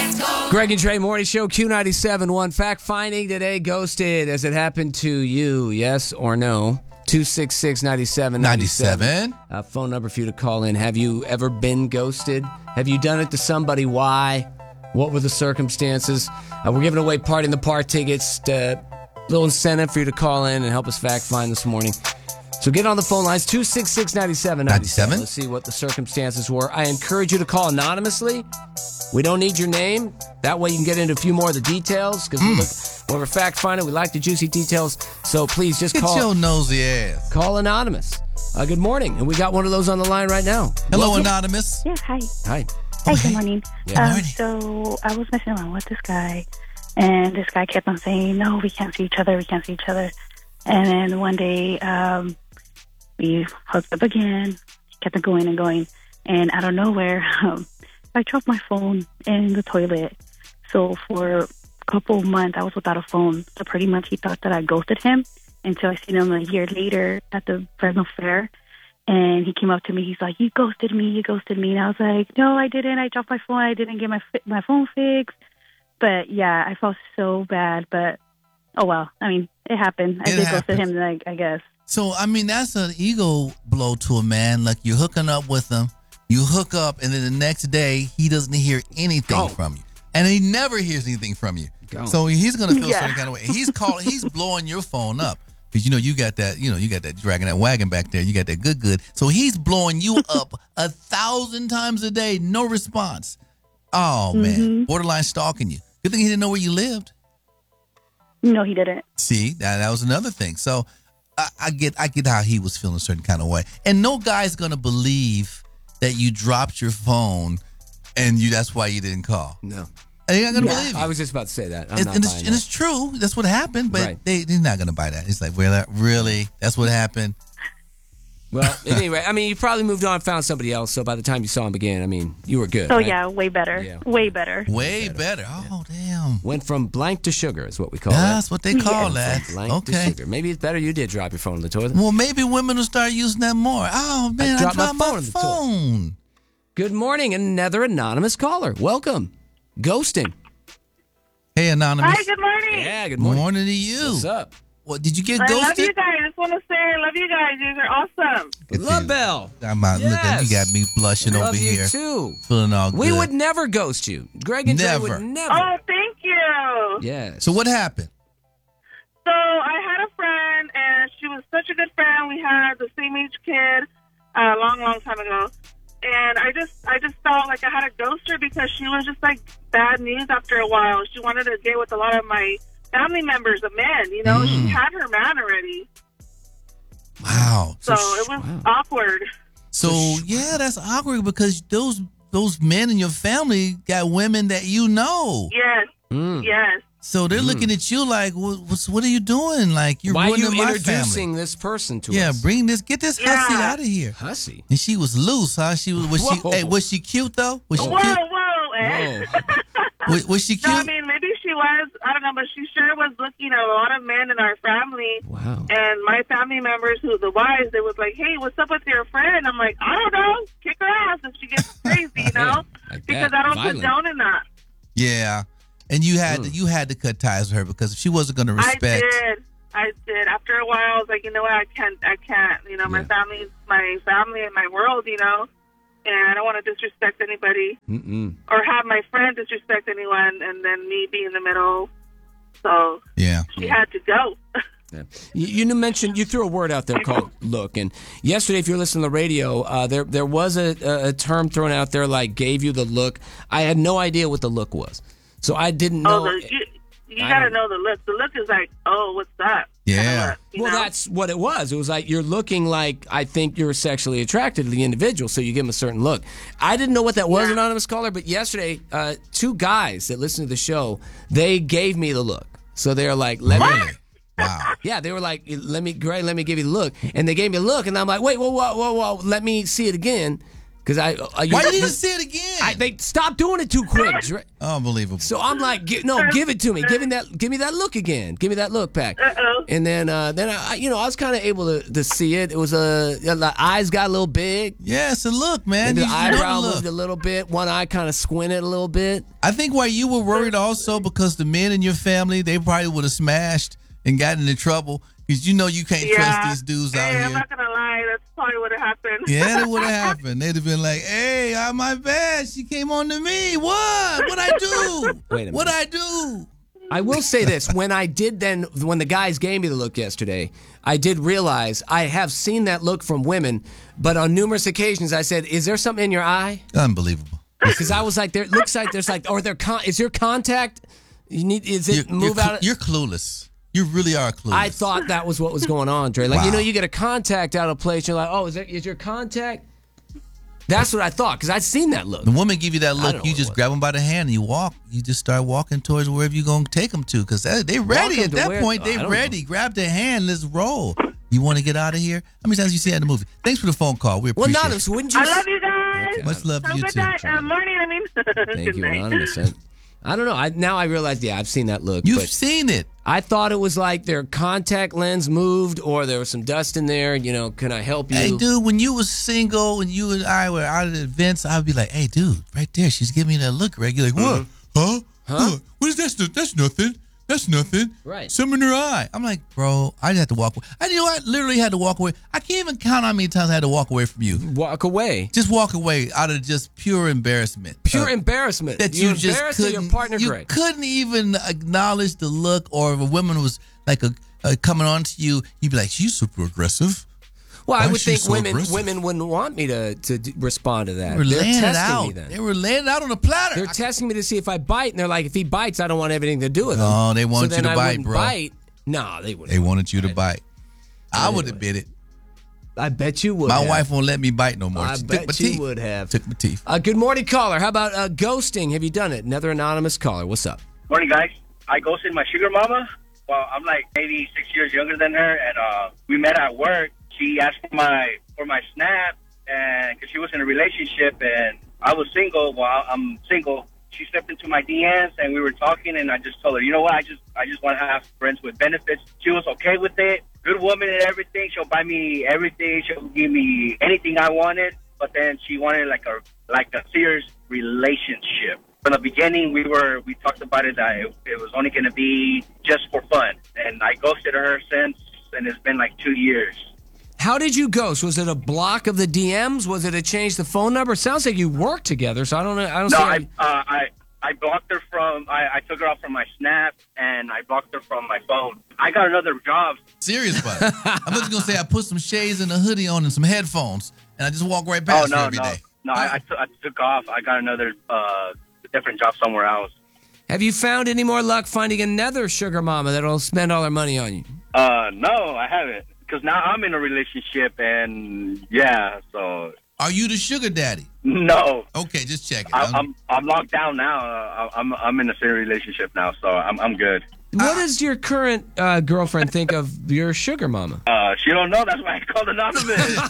Greg and Trey Morning Show, Q97.1. Fact finding today, ghosted. Has it happened to you? Yes or no? 266-9797. Phone number for you to call in. Have you ever been ghosted? Have you done it to somebody? Why? What were the circumstances? We're giving away Party in the Park tickets. Little incentive for you to call in and help us fact find this morning. So get on the phone lines, 266-9797. Let's see what the circumstances were. I encourage you to call anonymously. We don't need your name. That way you can get into a few more of the details. Because when we're fact finding, we like the juicy details. So please just call. Get your nosy ass. Call anonymous. Good morning. And we got one of those on the line right now. Hello, anonymous. Yeah, hi. Hi. Hi, good morning. Yeah. So I was messing around with this guy, and this guy kept on saying, no, we can't see each other, we can't see each other. And then one day, we hooked up again, kept on going and going. And out of nowhere, I dropped my phone in the toilet. So for a couple of months, I was without a phone. So pretty much he thought that I ghosted him until I seen him a year later at the Fresno Fair. And he came up to me. He's like, you ghosted me, you ghosted me. And I was like, no, I didn't. I dropped my phone. I didn't get my phone fixed. But, yeah, I felt so bad. But, oh, well. I mean, it happened. I did ghosted him, I guess. So, I mean, that's an ego blow to a man. Like, you're hooking up with him. You hook up, and then the next day, he doesn't hear anything from you. And he never hears anything from you. So he's going to feel some kind of way. He's blowing your phone up. Because, you got that, dragging that wagon back there. You got that good. So he's blowing you up 1,000 times a day. No response. Oh, man. Borderline stalking you. Good thing he didn't know where you lived. No, he didn't. See, that was another thing. So I get how he was feeling a certain kind of way. And no guy's going to believe that you dropped your phone and that's why you didn't call. No. They're not going to believe you. I was just about to say that. It's true. That's what happened, but they're not going to buy that. It's like, really? That's what happened? Well, anyway, I mean, you probably moved on and found somebody else, so by the time you saw him again, I mean, you were good. Oh, right? yeah, way better. Yeah. Way better. Way better. Oh, damn. Went from blank to sugar is what we call That's what they call that. From blank to sugar. Maybe it's better you did drop your phone in the toilet. Well, maybe women will start using that more. Oh, man, I dropped my phone in the toilet. Good morning, another anonymous caller. Welcome. Ghosting. Hey, anonymous. Hi, good morning. Yeah, good morning. Morning to you. What's up? What, did you get ghosted? I love you guys. I just want to say I love you guys. You guys are awesome. Love Bell. I'm out. Look, you got me blushing over here. Love you too. Feeling all good. We would never ghost you. Greg and Jay would never. Oh, thank you. Yes. So what happened? So I had a friend, and she was such a good friend. We had the same age kid a long, long time ago. And I just felt like I had to ghost her because she was just like bad news after a while. She wanted to get with a lot of my family members, the men, She had her man already. Wow. So it was awkward. So, yeah, that's awkward because those men in your family got women that you know. Yes. Yes. So they're looking at you like, what are you doing? Like, you're ruining my family. Why are you introducing this person to us? Yeah, get this hussy out of here. Hussy? And she was loose, huh? Was she cute, though? Was she cute? Whoa. Was she cute? No, I mean, maybe she was. I don't know, but she sure was looking at a lot of men in our family. Wow. And my family members, the wives, they was like, hey, what's up with your friend? I'm like, I don't know. Kick her ass if she gets crazy, Like because I don't condone in that. Yeah. And you had to cut ties with her because she wasn't going to respect. I did. After a while, I was like, you know what? I can't. My family's my family and my world, and I don't want to disrespect anybody or have my friend disrespect anyone, and then me be in the middle. So she had to go. Yeah. You mentioned, you threw a word out there called look, and yesterday, if you're listening to the radio, there was a term thrown out there like gave you the look. I had no idea what the look was. So I didn't know. You got to know the look. The look is like, oh, what's that? Yeah. Well, that's what it was. It was like you're looking like I think you're sexually attracted to the individual, so you give them a certain look. I didn't know what that was, anonymous caller, but yesterday, two guys that listen to the show, they gave me the look. So they're like, Wow. Yeah, they were like, let me give you the look. And they gave me a look, and I'm like, wait, whoa, let me see it again. Because Why you need to see it again? They stop doing it too quick. Dre. Unbelievable. So I'm like, give it to me. Give me that look again. Give me that look back. And then I was kind of able to see it. It was the eyes got a little big. Yeah, it's a look, man. The eyebrow moved a little bit. One eye kind of squinted a little bit. I think why you were worried also because the men in your family, they probably would have smashed and gotten into trouble. Because you can't trust these dudes out here. I'm not going to lie. That's probably what happened. Yeah, that would have happened. They'd have been like, hey, my bad. She came on to me. What? What'd I do? Wait a minute. What'd I do? I will say this. When the guys gave me the look yesterday, I did realize I have seen that look from women, but on numerous occasions I said, is there something in your eye? Unbelievable. Because I was like, there looks like there's like, or is your contact, move out? You're clueless. You really are clueless. I thought that was what was going on, Dre. Like, Wow. you get a contact out of place, you're like, oh, is your contact? That's what I thought, because I'd seen that look. The woman give you that don't look, know you what just it was. grab them by the hand and you walk. You just start walking towards wherever you're going to take them to because they're ready them at to that where? point. I They're don't ready. Grab their hand. Let's roll. You want to get out of here? How many times you see that in the movie? Thanks for the phone call. We Well, appreciate Anonymous, it. wouldn't you? I love you guys. Okay. Much love to Have you a good too. night. Morning, I mean. Thank Good you, night. Anonymous. I don't know. Now I realize, I've seen that look. You've but seen it. I thought it was like their contact lens moved or there was some dust in there. Can I help you? Hey, dude, when you was single and you and I were out at events, I'd be like, hey, dude, right there. She's giving me that look, Greg. You're like, what? Huh? What is that? That's nothing. That's nothing. Right. Some in her eye. I'm like, bro, I just had to walk away. I literally had to walk away. I can't even count how many times I had to walk away from you. Walk away. Just walk away out of just pure embarrassment. Pure embarrassment. That you you just embarrassed couldn't. your partner, you Greg. couldn't even acknowledge the look, or if a woman was like coming on to you, you'd be like, she's super aggressive. Well, I Why would is she think so women aggressive? wouldn't want me to respond to that. They were They're laying it testing out. me then. They were laying it out on a platter. They're testing me to see if I bite, and they're like, if he bites, I don't want anything to do with him. No, they wanted so you then to I bite, wouldn't bro. Bite. No, they wouldn't. They wanted you to bite. I would have Anyway. bit it. I bet you would. My have. wife won't let me bite no more. I She took bet my you teeth. would have. Took my teeth. Good morning, caller. How about ghosting? Have you done it? Another anonymous caller. What's up? Morning, guys. I ghosted my sugar mama. Well, I'm like maybe 6 years younger than her, and we met at work. She asked for my Snap, and because she was in a relationship, and I was single. Well, I'm single. She stepped into my DMs, and we were talking, and I just told her, you know what? I just want to have friends with benefits. She was okay with it. Good woman and everything. She'll buy me everything. She'll give me anything I wanted. But then she wanted like a serious relationship. From the beginning, we talked about it that it was only going to be just for fun. And I ghosted her since, and it's been like 2 years. How did you ghost? Was it a block of the DMs? Was it a change the phone number? Sounds like you worked together, so I don't know. I blocked her from. I took her off from my Snap, and I blocked her from my phone. I got another job. Serious about it. I'm just gonna say I put some shades and a hoodie on and some headphones, and I just walk right past her every day. No, I took off. I got another different job somewhere else. Have you found any more luck finding another sugar mama that'll spend all her money on you? No, I haven't. Because now I'm in a relationship, and yeah, so. Are you the sugar daddy? No. Okay, just check it. I'm locked down now. I'm in a serious relationship now, so I'm good. What does your current girlfriend think of your sugar mama? She don't know. That's why I called anonymous.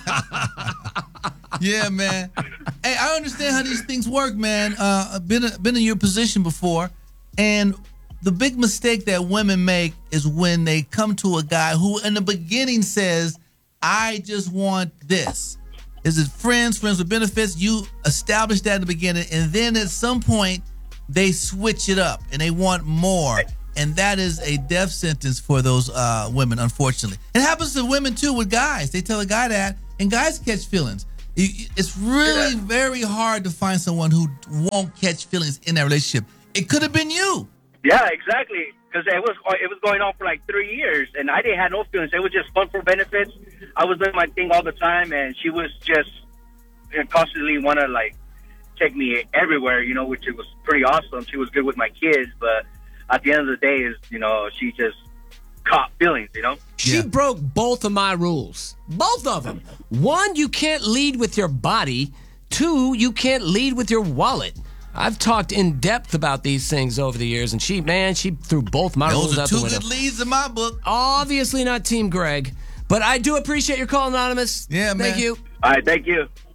Yeah, man. Hey, I understand how these things work, man. I've been in your position before, and the big mistake that women make is when they come to a guy who in the beginning says, I just want this. Is it friends with benefits? You establish that in the beginning, and then at some point, they switch it up, and they want more. And that is a death sentence for those women, unfortunately. It happens to women, too, with guys. They tell a guy that, and guys catch feelings. It's really very hard to find someone who won't catch feelings in that relationship. It could have been you. Yeah, exactly. Because it was going on for like 3 years, and I didn't have no feelings. It was just fun for benefits. I was doing my thing all the time, and she was just constantly want to like take me everywhere, which it was pretty awesome. She was good with my kids, but at the end of the day, she just caught feelings, She broke both of my rules. Both of them. One, you can't lead with your body. Two, you can't lead with your wallet. I've talked in depth about these things over the years, and she threw both my rules out the window. Those are two good leads in my book. Obviously not Team Greg, but I do appreciate your call, Anonymous. Yeah, man. Thank you. All right, thank you.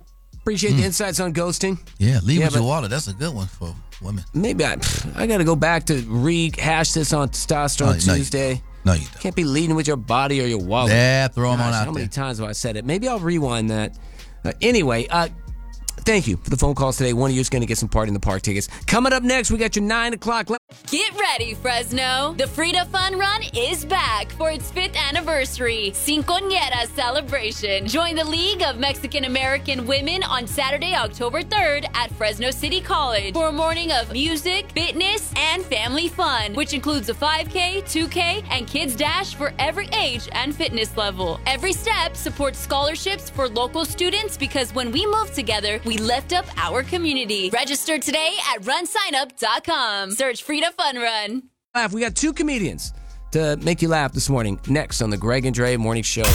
Appreciate the insights on ghosting. Yeah, leave with your wallet. That's a good one for women. Maybe I got to go back to rehash this on Testosterone Tuesday. No, you don't. Can't be leading with your body or your wallet. Yeah, throw them on out How there. many times have I said it? Maybe I'll rewind that. Anyway, thank you for the phone calls today. One of you is going to get some Party in the Park tickets. Coming up next, we got your 9 o'clock. Get ready, Fresno. The Frida Fun Run is back for its 5th anniversary Cincoñera celebration. Join the League of Mexican-American Women on Saturday, October 3rd at Fresno City College for a morning of music, fitness, and family fun, which includes a 5K, 2K, and Kids Dash for every age and fitness level. Every step supports scholarships for local students because when we move together, we lift up our community. Register today at runsignup.com. Search Frida Fun Run. We got 2 comedians to make you laugh this morning. Next on the Greg and Dre Morning Show.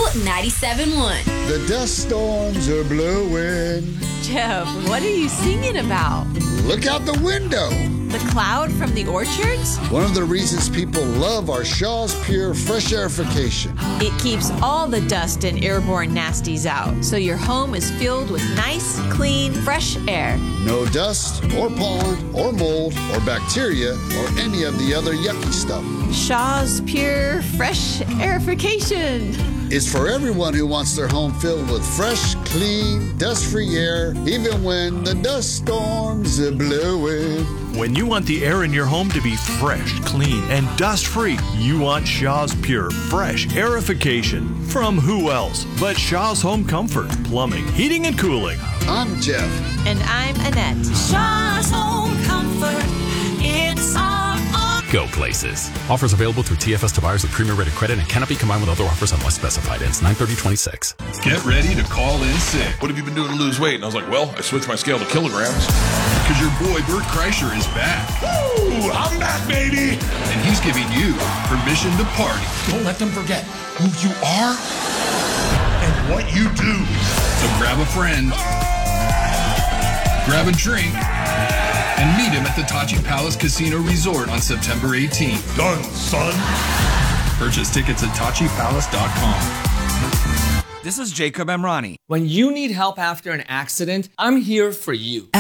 Q97.1. The dust storms are blowing. Jeff, what are you singing about? Look out the window. The cloud from the orchards? One of the reasons people love our Shaw's Pure Fresh Airification. It keeps all the dust and airborne nasties out, so your home is filled with nice, clean, fresh air. No dust or pollen or mold or bacteria or any of the other yucky stuff. Shaw's Pure Fresh Airification. It's for everyone who wants their home filled with fresh, clean, dust-free air, even when the dust storms are blowing. When you want the air in your home to be fresh, clean, and dust-free, you want Shaw's Pure Fresh Airification. From who else but Shaw's Home Comfort, Plumbing, Heating, and Cooling. I'm Jeff. And I'm Annette. Shaw's Home Comfort. It's our Go places. Offers available through TFS to buyers with premier rated credit and cannot be combined with other offers unless specified. Ends 9/30/26. Get ready to call in sick. What have you been doing to lose weight? And I was like, well, I switched my scale to kilograms. Because your boy Bert Kreischer is back. Woo! I'm back, baby! And he's giving you permission to party. Don't let them forget who you are and what you do. So grab a friend, grab a drink, and meet him at the Tachi Palace Casino Resort on September 18th. Done, son. Purchase tickets at TachiPalace.com. This is Jacob Emrani. When you need help after an accident, I'm here for you.